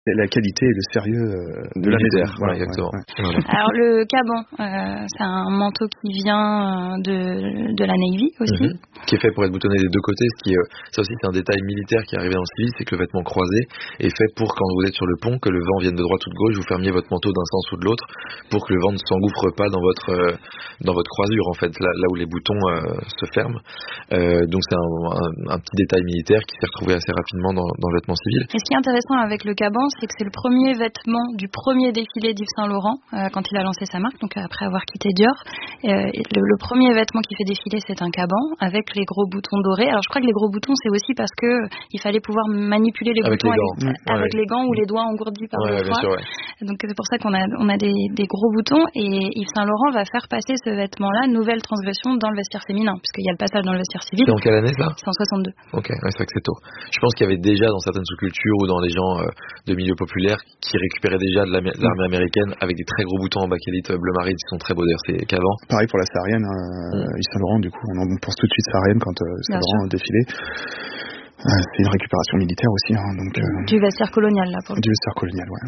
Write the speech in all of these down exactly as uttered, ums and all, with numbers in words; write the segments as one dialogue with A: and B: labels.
A: la qualité et le sérieux euh, de la maison.
B: Voilà, ouais, exactement. Ouais, ouais.
C: Alors le caban, euh, c'est un manteau qui vient de, de la Navy aussi.
B: Mm-hmm. Qui est fait pour être boutonné des deux côtés. Ce qui, euh, ça aussi c'est un détail militaire qui est arrivé dans le civil, c'est que le vêtement croisé est fait pour quand vous êtes sur le pont, que le vent vienne de droite ou de gauche, vous fermiez votre manteau d'un sens ou de l'autre, pour que le vent ne s'engouffre pas dans votre euh, dans votre croisure en fait, là, là où les boutons euh, se ferment. Euh, donc c'est un, un, un petit détail militaire qui s'est retrouvé assez rapidement dans, dans le vêtement civil.
C: Et ce qui est intéressant avec le caban, c'est que c'est le premier vêtement du premier défilé d'Yves Saint Laurent euh, quand il a lancé sa marque, donc après avoir quitté Dior. Euh, le, le premier vêtement qui fait défiler, c'est un caban avec les gros boutons dorés. Alors je crois que les gros boutons, c'est aussi parce que il fallait pouvoir manipuler les
B: avec
C: boutons
B: les gants.
C: avec,
B: Mmh.
C: avec
B: ouais,
C: les gants ou les doigts engourdis par
B: ouais,
C: le
B: bien
C: poids.
B: sûr, ouais.
C: Donc c'est pour ça qu'on a on a des, des gros boutons, et Yves Saint Laurent va faire passer ce vêtement-là, nouvelle transgression dans le vestiaire féminin, puisqu'il y a le passage dans le vestiaire civil.
B: C'est en quelle année ça?
C: C'est en soixante-deux.
B: Ok, ouais, c'est vrai que c'est tôt. Je pense qu'il y avait déjà dans certaines sous-cultures ou dans les gens euh, de milieux populaires qui récupéraient déjà de l'armée américaine avec des très gros boutons en bakélite bleu marine qui sont très beaux d'ailleurs, c'est qu'avant.
A: Pareil pour la saharienne, euh, mm. Yves Saint Laurent, du coup, on, on pense tout de suite saharienne quand euh, Saint Laurent défilé. Euh, c'est une récupération militaire aussi. Hein, donc, euh,
C: du vestiaire colonial, là, pour le
A: Du vestiaire colonial, ouais.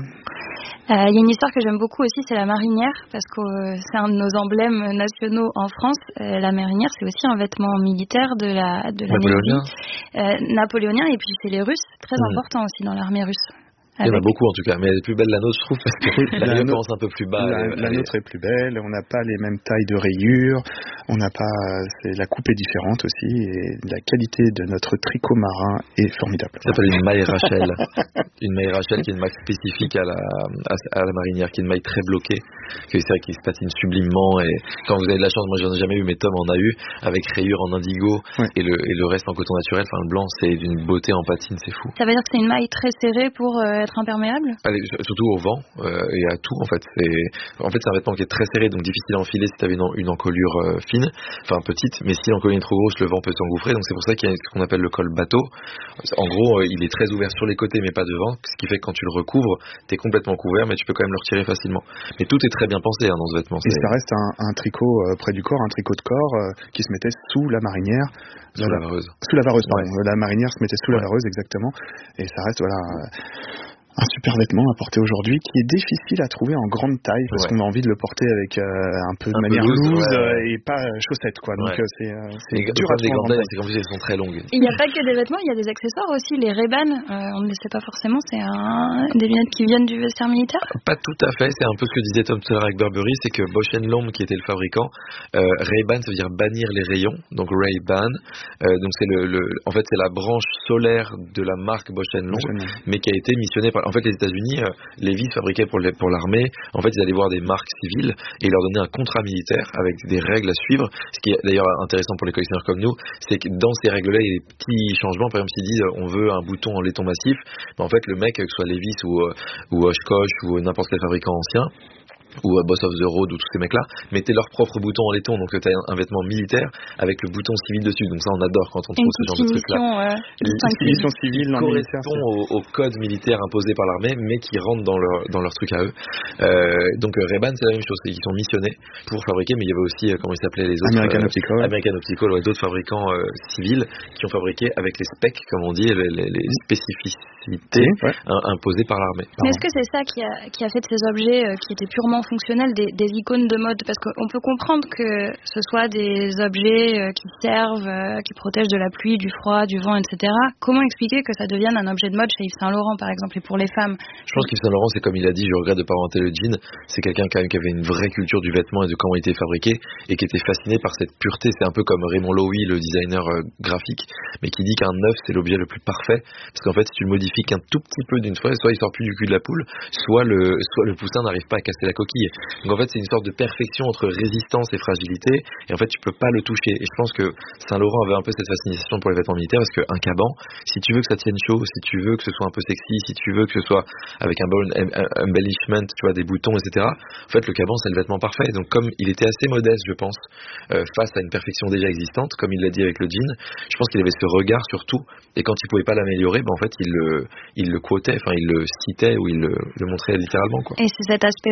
C: Il euh, y a une histoire que j'aime beaucoup aussi, c'est la marinière, parce que euh, c'est un de nos emblèmes nationaux en France. Euh, la marinière, c'est aussi un vêtement militaire de la, de la
B: napoléonien.
C: Navy. Euh, napoléonien, et puis chez les Russes, très mmh. important aussi dans l'armée russe.
B: Il y en a beaucoup en tout cas, mais elle est plus belle la nôtre, je trouve, parce que la, la nôtre commence un peu plus bas.
A: La,
B: elle,
A: la
B: elle
A: nôtre est... est plus belle, on n'a pas les mêmes tailles de rayures, on n'a pas, c'est, la coupe est différente aussi, et la qualité de notre tricot marin est formidable.
B: Ça s'appelle une maille Rachel, une maille Rachel qui est une maille spécifique à la, à, à la marinière, qui est une maille très bloquée, que c'est vrai qu'il se patine sublimement, et quand vous avez de la chance, moi j'en ai jamais eu, mais Tom en a eu, avec rayures en indigo, ouais. et, le, et le reste en coton naturel, enfin le blanc, c'est d'une beauté en patine, c'est fou.
C: Ça veut dire que c'est une maille très serrée pour euh, être imperméable?
B: Allez, surtout au vent euh, et à tout en fait. C'est, en fait c'est un vêtement qui est très serré, donc difficile à enfiler si tu avais une, une encolure euh, fine, enfin petite, mais si l'encolure est trop grosse, le vent peut s'engouffrer, donc c'est pour ça qu'il y a ce qu'on appelle le col bateau. En gros, euh, il est très ouvert sur les côtés mais pas devant, ce qui fait que quand tu le recouvres, tu es complètement couvert, mais tu peux quand même le retirer facilement. Mais tout est très bien pensé hein, dans ce vêtement.
A: Et c'est... ça reste un, un tricot euh, près du corps, un tricot de corps euh, qui se mettait sous la marinière.
B: Sous la vareuse.
A: Sous la vareuse, pardon.
B: Ouais.
A: La marinière se mettait sous ouais. la vareuse, exactement. Et ça reste, voilà... Euh, un super vêtement à porter aujourd'hui qui est difficile à trouver en grande taille parce ouais. qu'on a envie de le porter avec euh, un peu de un manière peu loose, loose ouais. et pas chaussette quoi. Donc ouais. c'est, euh, c'est
B: et
A: dur à
B: trouver. Les grandes tailles, c'est qu'en plus elles sont très longues.
C: Il n'y a pas que des vêtements, il y a des accessoires aussi. Les Ray-Ban, euh, on ne le sait pas forcément, c'est un... des lunettes qui viennent du vestiaire militaire.
B: Pas tout à fait, c'est un peu ce que disait Tom Taylor avec Burberry, c'est que Bausch and Lomb qui était le fabricant, euh, Ray-Ban ça veut dire bannir les rayons, donc Ray-Ban, euh, donc c'est le, le, en fait c'est la branche solaire de la marque Bausch and Lomb, mais qui a été missionnée par, en fait les États-Unis Levi's fabriquait pour, les, pour l'armée, en fait ils allaient voir des marques civiles et ils leur donnaient un contrat militaire avec des règles à suivre. Ce qui est d'ailleurs intéressant pour les collectionneurs comme nous, c'est que dans ces règles-là il y a des petits changements. Par exemple s'ils disent on veut un bouton en laiton massif, ben, en fait le mec, que ce soit Levi's ou, ou Oshkosh ou n'importe quel fabricant ancien ou uh, Boss of the Road ou tous ces mecs là mettaient leur propre bouton en laiton, donc tu as un, un vêtement militaire avec le bouton civil dessus, donc ça on adore quand on trouve ce genre de trucs là.
C: Euh,
A: Une civile
B: correspond au, au code militaire imposé par l'armée mais qui rentre dans leur, dans leur truc à eux. Euh, donc euh, Ray-Ban c'est la même chose, c'est qu'ils sont missionnés pour fabriquer, mais il y avait aussi euh, comment ils s'appelaient les autres
A: American
B: euh,
A: Optical,
B: American Optical ouais, d'autres fabricants euh, civils qui ont fabriqué avec les specs comme on dit, les, les, les spécificités ouais. euh, imposées par l'armée.
C: Mais est-ce que c'est ça qui a, qui a fait de ces objets euh, qui étaient purement fonctionnels des, des icônes de mode? Parce qu'on peut comprendre que ce soit des objets euh, qui servent, euh, qui protègent de la pluie, du froid, du vent, et cetera. Comment expliquer que ça devienne un objet de mode chez Yves Saint Laurent, par exemple, et pour les femmes?
B: Je pense qu'Yves Saint Laurent, c'est comme il a dit, je regrette de ne pas inventer le jean, c'est quelqu'un quand même qui avait une vraie culture du vêtement et de comment il était fabriqué, et qui était fasciné par cette pureté. C'est un peu comme Raymond Loewy, le designer euh, graphique, mais qui dit qu'un œuf, c'est l'objet le plus parfait, parce qu'en fait, si tu le modifies qu'un tout petit peu d'une fois, soit il sort plus du cul de la poule, soit le, soit le poussin n'arrive pas à casser la coquille. Donc en fait, c'est une sorte de perfection entre résistance et fragilité, et en fait tu peux pas le toucher. Et je pense que Saint Laurent avait un peu cette fascination pour les vêtements militaires, parce qu'un caban, si tu veux que ça tienne chaud, si tu veux que ce soit un peu sexy, si tu veux que ce soit avec un bon embellishment, tu vois, des boutons, et cetera. En fait le caban c'est le vêtement parfait. Donc comme il était assez modeste, je pense, euh, face à une perfection déjà existante, comme il l'a dit avec le jean, je pense qu'il avait ce regard sur tout, et quand il pouvait pas l'améliorer, ben en fait il le, il le quotait, enfin il le citait ou il le, le montrait littéralement quoi.
C: Et c'est cet aspect parfait qui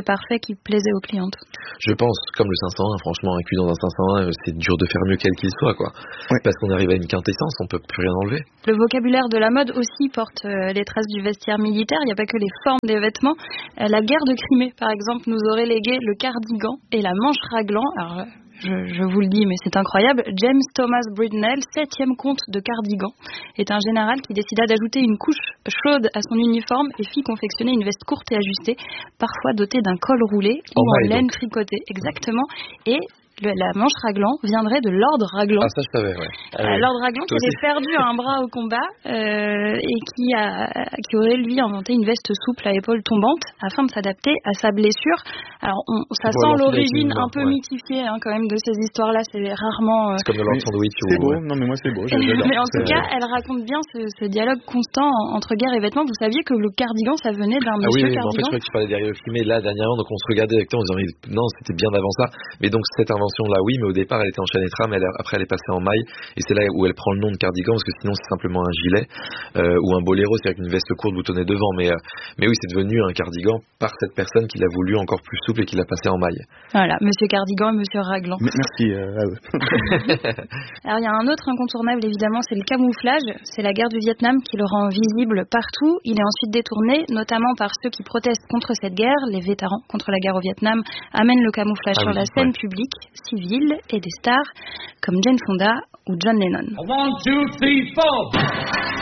C: qui plaisait aux clientes.
B: Je pense, comme le cinq cent un, franchement, inclus dans un cinq cent un, c'est dur de faire mieux quel qu'il soit, quoi. Ouais. Parce qu'on arrive à une quintessence, on peut plus rien enlever.
C: Le vocabulaire de la mode aussi porte euh, les traces du vestiaire militaire. Il n'y a pas que les formes des vêtements. Euh, la guerre de Crimée, par exemple, nous aurait légué le cardigan et la manche raglan. Alors, Je, je vous le dis, mais c'est incroyable. James Thomas Bridnell, septième comte de cardigan, est un général qui décida d'ajouter une couche chaude à son uniforme et fit confectionner une veste courte et ajustée, parfois dotée d'un col roulé ou en laine tricotée. Exactement. Et le, la manche raglan viendrait de Lord Raglan.
B: Ah, ça je savais, ouais. Ah,
C: euh,
B: oui.
C: Lord Raglan qui avait perdu un bras au combat euh, et qui, a, qui aurait lui inventé une veste souple à épaules tombantes afin de s'adapter à sa blessure. Alors on, ça sent l'origine un peu ouais. mythifiée hein, quand même de ces histoires-là. C'est rarement. Euh...
B: C'est comme le Lord Sandwich.
A: C'est beau. Ouais. Non mais moi c'est beau. J'adore.
C: Mais en tout
A: c'est...
C: cas, elle raconte bien ce, ce dialogue constant entre guerre et vêtements. Vous saviez que le cardigan, ça venait d'un
B: ah
C: monsieur
B: oui,
C: cardigan.
B: En fait, je crois que tu parlais des Crimée là dernièrement, donc on se regardait avec toi en disant non, c'était bien avant ça. Mais donc cette invention-là, oui, mais au départ elle était en chaîne et trame, elle, après elle est passée en maille et c'est là où elle prend le nom de cardigan parce que sinon c'est simplement un gilet euh, ou un boléro, c'est avec une veste courte boutonnée devant, mais, euh, mais oui c'est devenu un cardigan par cette personne qui l'a voulu encore plus souple et qui l'a passé en maille.
C: Voilà, monsieur cardigan et monsieur raglan.
A: Merci euh, à eux.
C: Alors il y a un autre incontournable évidemment, c'est le camouflage. C'est la guerre du Vietnam qui le rend visible partout. Il est ensuite détourné, notamment par ceux qui protestent contre cette guerre. Les vétérans contre la guerre au Vietnam amènent le camouflage ah sur oui, la scène ouais. publique, civile et des stars comme Jane Fonda ou John Lennon.
D: One, two, three, four.